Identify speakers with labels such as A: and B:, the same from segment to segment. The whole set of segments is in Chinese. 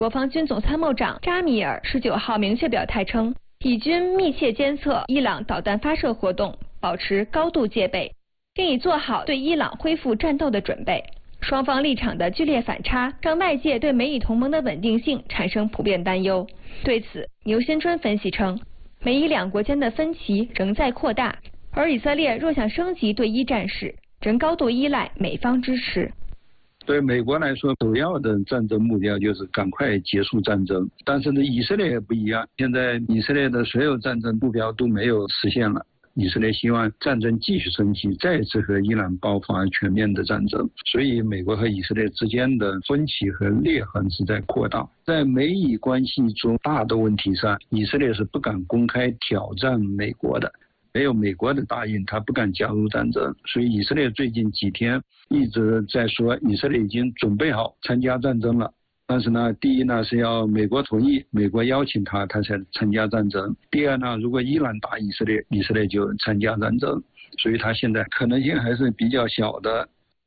A: 国防军总参谋长扎米尔19号明确表态称，以军密切监测伊朗导弹发射活动，保持高度戒备，并已做好对伊朗恢复战斗的准备。双方立场的剧烈反差，让外界对美以同盟的稳定性产生普遍担忧。对此，牛新春分析称，美以两国间的分歧仍在扩大，而以色列若想升级对伊战事，仍高度依赖美方支持。
B: 对美国来说，首要的战争目标就是赶快结束战争。但是呢，以色列也不一样，现在以色列的所有战争目标都没有实现了。以色列希望战争继续升级，再次和伊朗爆发全面的战争，所以美国和以色列之间的分歧和裂痕是在扩大。在美以关系中大的问题上，以色列是不敢公开挑战美国的，没有美国的答应，他不敢加入战争。所以以色列最近几天一直在说，以色列已经准备好参加战争了。但是呢，第一呢是要美国同意，美国邀请他才参加战争。第二呢，如果伊朗打以色列，以色列就参加战争。所以他现在可能性还是比较小的。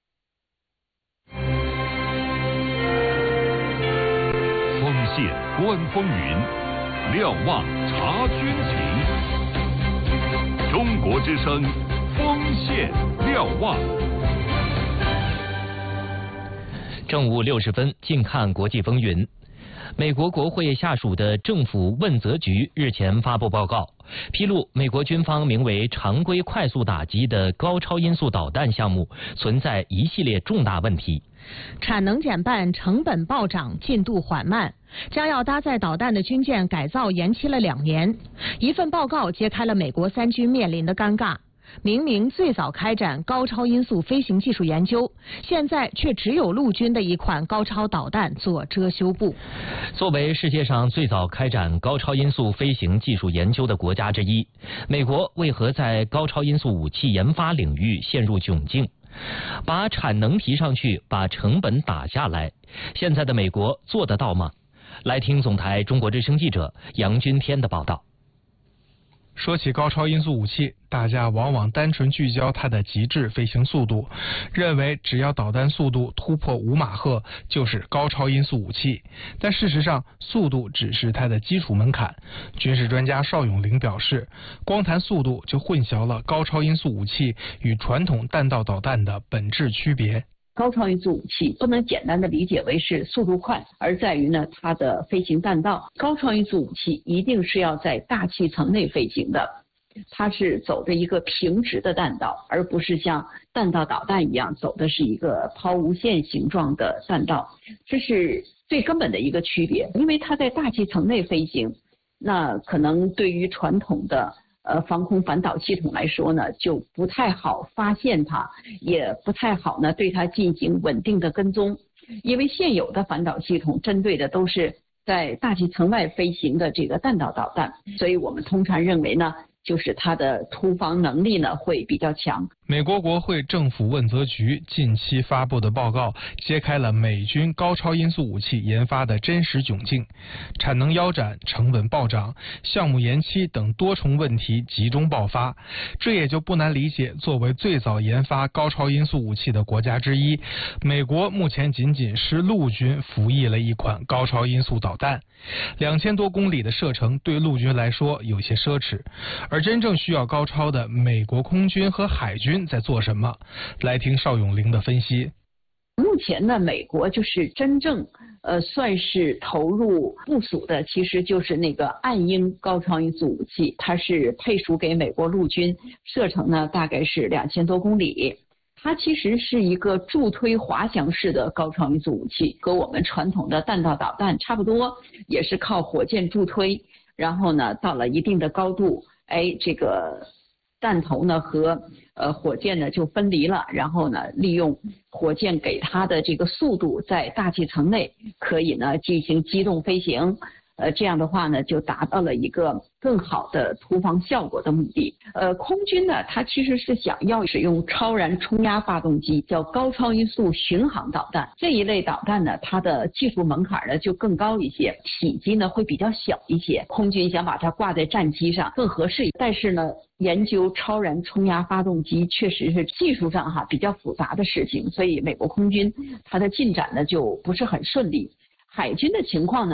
C: 锋线观风云，瞭望察军情。中国之声，锋线瞭望。
D: 正午60分，近看国际风云。美国国会下属的政府问责局日前发布报告，披露美国军方名为常规快速打击的高超音速导弹项目存在一系列重大问题，
E: 产能减半，成本暴涨，进度缓慢，将要搭载导弹的军舰改造延期了2年。一份报告揭开了美国3军面临的尴尬。明明最早开展高超音速飞行技术研究，现在却只有陆军的一款高超导弹做遮羞布。
D: 作为世界上最早开展高超音速飞行技术研究的国家之一，美国为何在高超音速武器研发领域陷入窘境？把产能提上去，把成本打下来，现在的美国做得到吗？来听总台中国之声记者杨军天的报道。
F: 说起高超音速武器，大家往往单纯聚焦它的极致飞行速度，认为只要导弹速度突破5马赫就是高超音速武器。但事实上，速度只是它的基础门槛。军事专家邵永龄表示，光谈速度就混淆了高超音速武器与传统弹道导弹的本质区别。
G: 高超音速武器不能简单的理解为是速度快，而在于呢它的飞行弹道。高超音速武器一定是要在大气层内飞行的，它是走着一个平直的弹道，而不是像弹道导弹一样走的是一个抛物线形状的弹道，这是最根本的一个区别。因为它在大气层内飞行，那可能对于传统的防空反导系统来说呢，就不太好发现它，也不太好呢对它进行稳定的跟踪，因为现有的反导系统针对的都是在大气层外飞行的这个弹道导弹，所以我们通常认为呢，就是它的突防能力呢会比较强。
F: 美国国会政府问责局近期发布的报告揭开了美军高超音速武器研发的真实窘境，产能腰斩、成本暴涨、项目延期等多重问题集中爆发。这也就不难理解，作为最早研发高超音速武器的国家之一，美国目前仅仅是陆军服役了一款高超音速导弹，2000多公里的射程对陆军来说有些奢侈，而真正需要高超的美国空军和海军在做什么？来听邵永龄的分析。
G: 目前呢，美国就是真正算是投入部署的，其实就是那个暗鹰高超音速武器，它是配属给美国陆军，射程呢大概是2000多公里。它其实是一个助推滑翔式的高超音速武器，和我们传统的弹道导弹差不多，也是靠火箭助推，然后呢到了一定的高度，这个弹头呢和火箭呢就分离了，然后呢利用火箭给它的这个速度，在大气层内可以呢进行机动飞行，这样的话呢就达到了一个更好的突防效果的目的。空军呢它其实是想要使用超燃冲压发动机，叫高超音速巡航导弹。这一类导弹呢它的技术门槛呢就更高一些，体积呢会比较小一些，空军想把它挂在战机上更合适。但是呢研究超燃冲压发动机确实是技术上比较复杂的事情，所以美国空军它的进展呢就不是很顺利。 海军的情况呢？